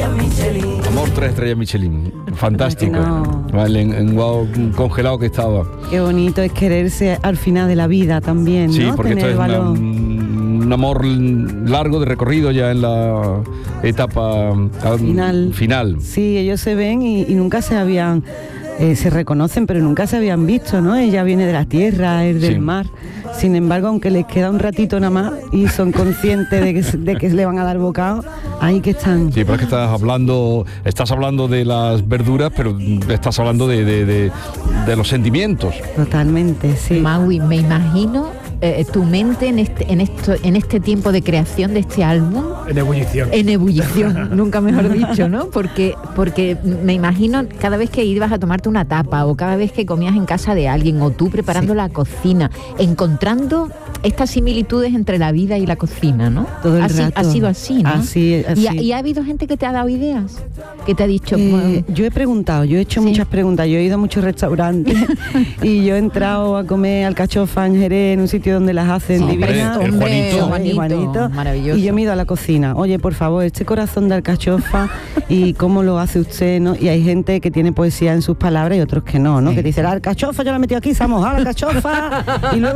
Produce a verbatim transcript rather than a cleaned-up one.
estrellas Michelin. Amor, tres estrellas Michelin. Fantástico. No. El lenguado congelado que estaba. Qué bonito es quererse al final de la vida también, ¿no? Sí, porque Tener esto es una- valor. un, un amor largo de recorrido ya en la etapa ah, Final. final. Sí, ellos se ven y, y nunca se habían, eh, se reconocen, pero nunca se habían visto, ¿no? Ella viene de la tierra, él del Sí. mar. Sin embargo, aunque les queda un ratito nada más y son conscientes de que, se- de que le van a dar bocado, ahí que están. Sí, pero es que estás hablando, estás hablando de las verduras, pero estás hablando de, de, de, de los sentimientos. Totalmente, sí. Maui, me imagino eh, tu mente en este, en esto, en este tiempo de creación de este álbum En ebullición. en ebullición, nunca mejor dicho, ¿no? Porque, porque me imagino cada vez que ibas a tomarte una tapa o cada vez que comías en casa de alguien o tú preparando Sí. la cocina, encontrando estas similitudes entre la vida y la cocina, ¿no? Todo el ha, si- rato. ha sido así, ¿no? Así, así. ¿Y, ha, y ha habido gente que te ha dado ideas? Que te ha dicho... Eh, bueno, yo he preguntado, yo he hecho Sí. muchas preguntas, yo he ido a muchos restaurantes y yo he entrado a comer alcachofa en Jerez, en un sitio donde las hacen sí, divinas. el hombre, Juanito. Juanito, Juanito, maravilloso. y yo me he ido a la cocina. Oye, por favor, este corazón de alcachofa y cómo lo hace usted, ¿no? Y hay gente que tiene poesía en sus palabras y otros que no, ¿no? Sí. Que te dice, la alcachofa yo la he metido aquí, se ha mojado la alcachofa y luego